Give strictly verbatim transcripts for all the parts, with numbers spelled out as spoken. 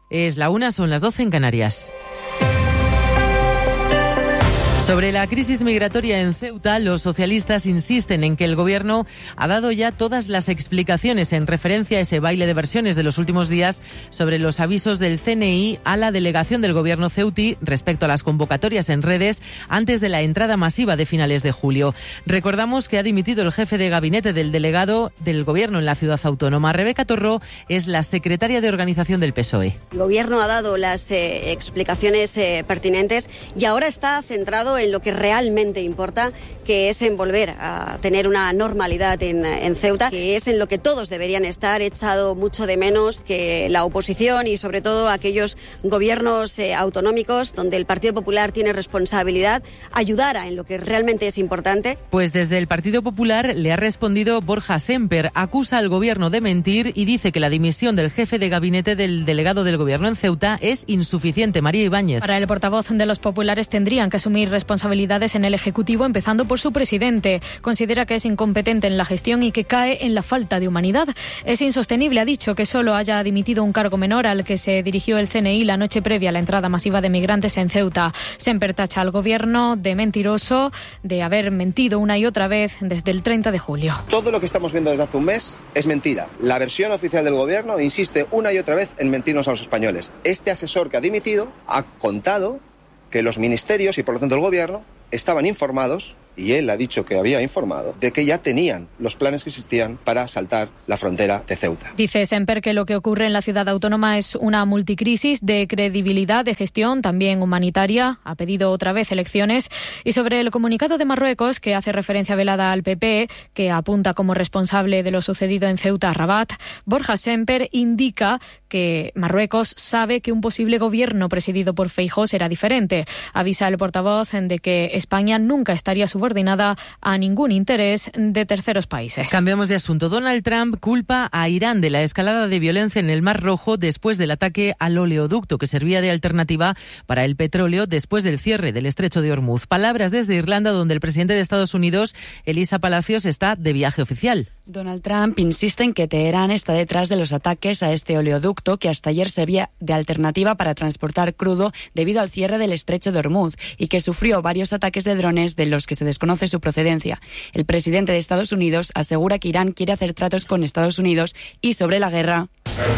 Es la una, son las doce en Canarias. Sobre la crisis migratoria en Ceuta, los socialistas insisten en que el Gobierno ha dado ya todas las explicaciones en referencia a ese baile de versiones de los últimos días sobre los avisos del C N I a la delegación del Gobierno ceutí respecto a las convocatorias en redes antes de la entrada masiva de finales de julio. Recordamos que ha dimitido el jefe de gabinete del delegado del Gobierno en la ciudad autónoma. Rebeca Torró es la secretaria de organización del P S O E. El Gobierno ha dado las eh, explicaciones eh, pertinentes y ahora está centrado en lo que realmente importa, que es en volver a tener una normalidad en, en Ceuta, que es en lo que todos deberían estar. He echado mucho de menos que la oposición y sobre todo aquellos gobiernos eh, autonómicos donde el Partido Popular tiene responsabilidad ayudara en lo que realmente es importante. Pues desde el Partido Popular le ha respondido Borja Semper, acusa al Gobierno de mentir y dice que la dimisión del jefe de gabinete del delegado del Gobierno en Ceuta es insuficiente. María Ibáñez. Para el portavoz de los populares tendrían que asumir responsabilidades en el Ejecutivo, empezando por su presidente. Considera que es incompetente en la gestión y que cae en la falta de humanidad. Es insostenible, ha dicho, que solo haya dimitido un cargo menor al que se dirigió el C N I la noche previa a la entrada masiva de migrantes en Ceuta. Semper tacha al Gobierno de mentiroso, de haber mentido una y otra vez desde el treinta de julio. Todo lo que estamos viendo desde hace un mes es mentira. La versión oficial del Gobierno insiste una y otra vez en mentirnos a los españoles. Este asesor que ha dimitido ha contado que los ministerios y por lo tanto el Gobierno estaban informados, y él ha dicho que había informado, de que ya tenían los planes que existían para saltar la frontera de Ceuta. Dice Semper que lo que ocurre en la ciudad autónoma es una multicrisis de credibilidad, de gestión, también humanitaria. Ha pedido otra vez elecciones. Y sobre el comunicado de Marruecos, que hace referencia velada al P P, que apunta como responsable de lo sucedido en Ceuta a Rabat, Borja Semper indica que Marruecos sabe que un posible gobierno presidido por Feijóo será diferente. Avisa el portavoz de que España nunca estaría subordinada a ningún interés de terceros países. Cambiamos de asunto. Donald Trump culpa a Irán de la escalada de violencia en el Mar Rojo después del ataque al oleoducto que servía de alternativa para el petróleo después del cierre del estrecho de Hormuz. Palabras desde Irlanda, donde el presidente de Estados Unidos, Elisa Palacios, está de viaje oficial. Donald Trump insiste en que Teherán está detrás de los ataques a este oleoducto que hasta ayer servía de alternativa para transportar crudo debido al cierre del estrecho de Hormuz y que sufrió varios ataques de drones de los que se desconoce su procedencia. El presidente de Estados Unidos asegura que Irán quiere hacer tratos con Estados Unidos y sobre la guerra.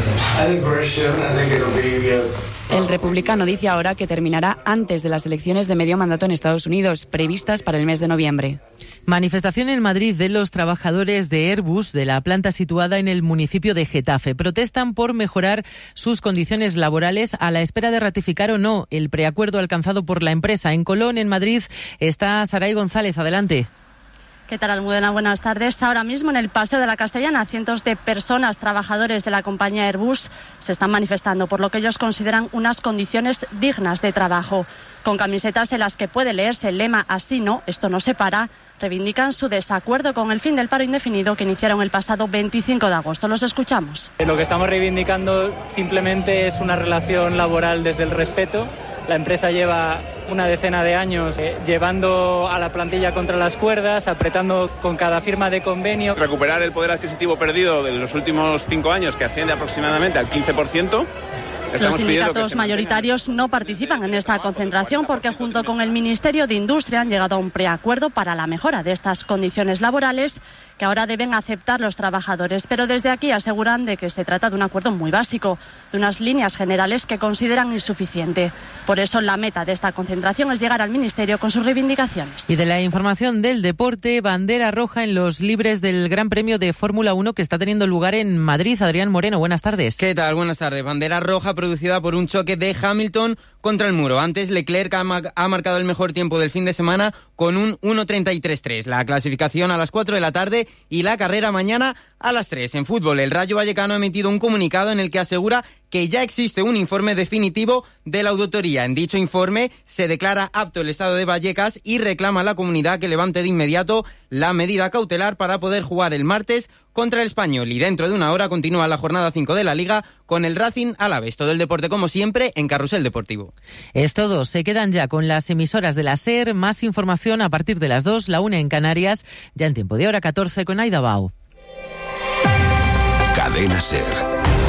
El republicano dice ahora que terminará antes de las elecciones de medio mandato en Estados Unidos, previstas para el mes de noviembre. Manifestación en Madrid de los trabajadores de Airbus de la planta situada en el municipio de Getafe. Protestan por mejorar sus condiciones laborales a la espera de ratificar o no el preacuerdo alcanzado por la empresa. En Colón, en Madrid, está Saray González. Adelante. ¿Qué tal, Almudena? Buenas tardes. Ahora mismo en el Paseo de la Castellana, cientos de personas, trabajadores de la compañía Airbus, se están manifestando por lo que ellos consideran unas condiciones dignas de trabajo. Con camisetas en las que puede leerse el lema "Así no, esto no se para", reivindican su desacuerdo con el fin del paro indefinido que iniciaron el pasado veinticinco de agosto. Los escuchamos. Lo que estamos reivindicando simplemente es una relación laboral desde el respeto. La empresa lleva una decena de años eh, llevando a la plantilla contra las cuerdas, apretando con cada firma de convenio. Recuperar el poder adquisitivo perdido de los últimos cinco años, que asciende aproximadamente al quince por ciento. Los sindicatos mayoritarios no participan en esta concentración porque junto con el Ministerio de Industria han llegado a un preacuerdo para la mejora de estas condiciones laborales que ahora deben aceptar los trabajadores. Pero desde aquí aseguran de que se trata de un acuerdo muy básico, de unas líneas generales que consideran insuficiente. Por eso la meta de esta concentración es llegar al Ministerio con sus reivindicaciones. Y de la información del deporte, bandera roja en los libres del Gran Premio de Fórmula uno que está teniendo lugar en Madrid. Adrián Moreno, buenas tardes. ¿Qué tal? Buenas tardes. Bandera roja producida por un choque de Hamilton contra el muro. Antes, Leclerc ha, ma- ha marcado el mejor tiempo del fin de semana con un uno treinta y tres tres. La clasificación a las cuatro de la tarde y la carrera mañana a las tres. En fútbol, el Rayo Vallecano ha emitido un comunicado en el que asegura que ya existe un informe definitivo de la auditoría. En dicho informe se declara apto el estado de Vallecas y reclama a la comunidad que levante de inmediato la medida cautelar para poder jugar el martes contra el Español. Y dentro de una hora continúa la jornada cinco de la Liga con el Racing Alavés. Todo el deporte, como siempre, en Carrusel Deportivo. Es todo. Se quedan ya con las emisoras de la SER. Más información a partir de las dos, la una en Canarias, ya en tiempo de hora catorce con Aida Bau. Cadena SER.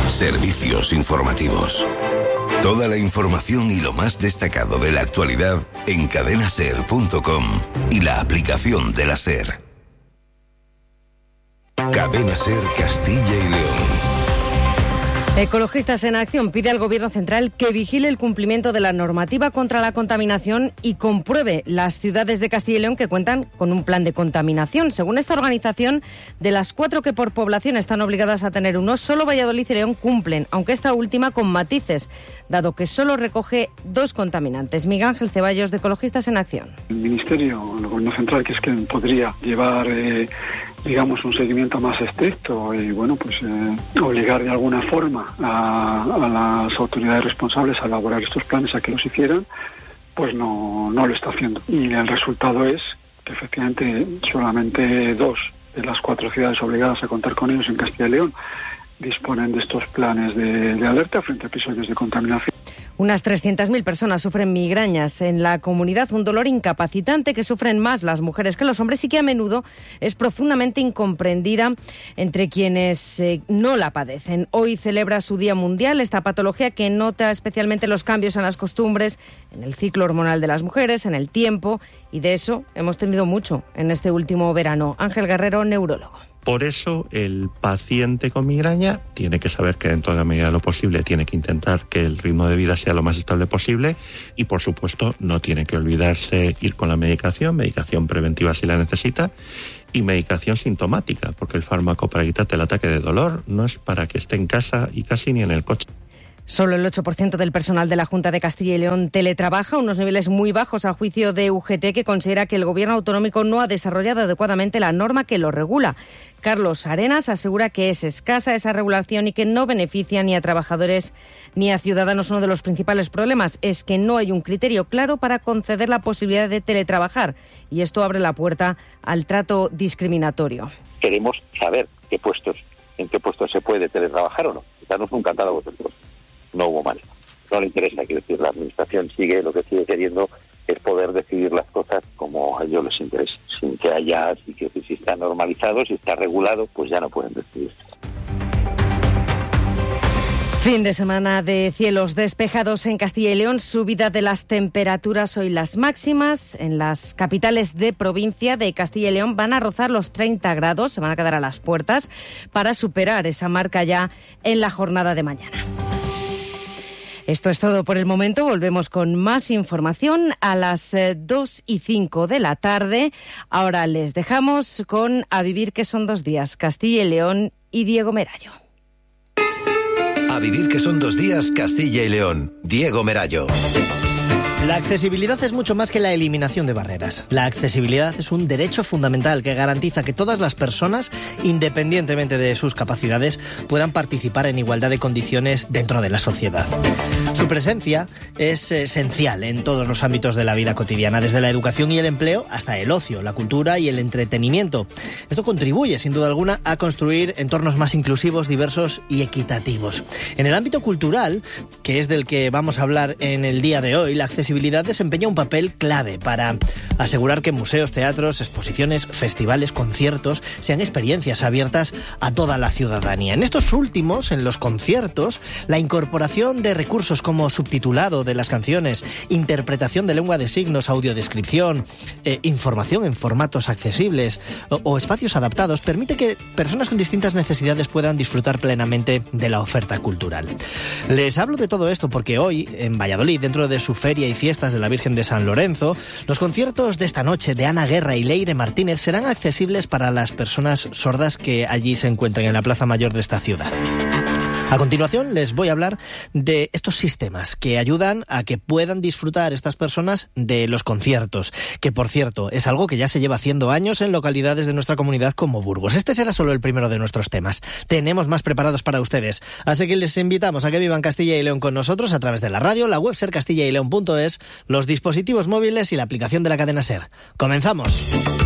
Servicios informativos. Toda la información y lo más destacado de la actualidad en cadena ser punto com y la aplicación de la SER. Cadena SER Castilla y León. Ecologistas en Acción pide al Gobierno central que vigile el cumplimiento de la normativa contra la contaminación y compruebe las ciudades de Castilla y León que cuentan con un plan de contaminación. Según esta organización, de las cuatro que por población están obligadas a tener uno, solo Valladolid y León cumplen, aunque esta última con matices, dado que solo recoge dos contaminantes. Miguel Ángel Ceballos, de Ecologistas en Acción. El Ministerio, el Gobierno central, que es quien podría llevar eh, digamos, un seguimiento más estricto y, bueno, pues eh, obligar de alguna forma a, a las autoridades responsables a elaborar estos planes a que los hicieran, pues no, no lo está haciendo. Y el resultado es que efectivamente solamente dos de las cuatro ciudades obligadas a contar con ellos en Castilla y León disponen de estos planes de, de alerta frente a episodios de contaminación. Unas trescientas mil personas sufren migrañas en la comunidad, un dolor incapacitante que sufren más las mujeres que los hombres y que a menudo es profundamente incomprendida entre quienes eh, no la padecen. Hoy celebra su Día Mundial esta patología que nota especialmente los cambios en las costumbres, en el ciclo hormonal de las mujeres, en el tiempo, y de eso hemos tenido mucho en este último verano. Ángel Guerrero, neurólogo. Por eso el paciente con migraña tiene que saber que dentro de la medida de lo posible tiene que intentar que el ritmo de vida sea lo más estable posible y, por supuesto, no tiene que olvidarse ir con la medicación, medicación preventiva si la necesita y medicación sintomática, porque el fármaco para quitarte el ataque de dolor no es para que esté en casa y casi ni en el coche. Solo el ocho por ciento del personal de la Junta de Castilla y León teletrabaja, unos niveles muy bajos a juicio de U G T, que considera que el Gobierno autonómico no ha desarrollado adecuadamente la norma que lo regula. Carlos Arenas asegura que es escasa esa regulación y que no beneficia ni a trabajadores ni a ciudadanos. Uno de los principales problemas es que no hay un criterio claro para conceder la posibilidad de teletrabajar y esto abre la puerta al trato discriminatorio. Queremos saber qué puestos, en qué puestos se puede teletrabajar o no. Darnos un catálogo de puestos. No hubo manera. No le interesa, quiero decir, la administración sigue, lo que sigue queriendo es poder decidir las cosas como a ellos les interesa, sin que haya, si, que, si está normalizado, si está regulado, pues ya no pueden decidir. Fin de semana de cielos despejados en Castilla y León, subida de las temperaturas, hoy las máximas en las capitales de provincia de Castilla y León van a rozar los treinta grados, se van a quedar a las puertas para superar esa marca ya en la jornada de mañana. Esto es todo por el momento. Volvemos con más información a las dos y cinco de la tarde. Ahora les dejamos con A Vivir que son dos días, Castilla y León y Diego Merayo. A Vivir que son dos días, Castilla y León, Diego Merayo. La accesibilidad es mucho más que la eliminación de barreras. La accesibilidad es un derecho fundamental que garantiza que todas las personas, independientemente de sus capacidades, puedan participar en igualdad de condiciones dentro de la sociedad. Su presencia es esencial en todos los ámbitos de la vida cotidiana, desde la educación y el empleo hasta el ocio, la cultura y el entretenimiento. Esto contribuye, sin duda alguna, a construir entornos más inclusivos, diversos y equitativos. En el ámbito cultural, que es del que vamos a hablar en el día de hoy, la accesibilidad desempeña un papel clave para asegurar que museos, teatros, exposiciones, festivales, conciertos sean experiencias abiertas a toda la ciudadanía. En estos últimos, en los conciertos, la incorporación de recursos como subtitulado de las canciones, interpretación de lengua de signos, audiodescripción, eh, información en formatos accesibles o, o espacios adaptados permite que personas con distintas necesidades puedan disfrutar plenamente de la oferta cultural. Les hablo de todo esto porque hoy, en Valladolid, dentro de su feria y fiestas de la Virgen de San Lorenzo, los conciertos de esta noche de Ana Guerra y Leire Martínez serán accesibles para las personas sordas que allí se encuentren en la Plaza Mayor de esta ciudad. A continuación les voy a hablar de estos sistemas que ayudan a que puedan disfrutar estas personas de los conciertos, que por cierto es algo que ya se lleva haciendo años en localidades de nuestra comunidad como Burgos. Este será solo el primero de nuestros temas. Tenemos más preparados para ustedes, así que les invitamos a que vivan Castilla y León con nosotros a través de la radio, la web ser castilla y león punto es, los dispositivos móviles y la aplicación de la cadena SER. ¡Comenzamos!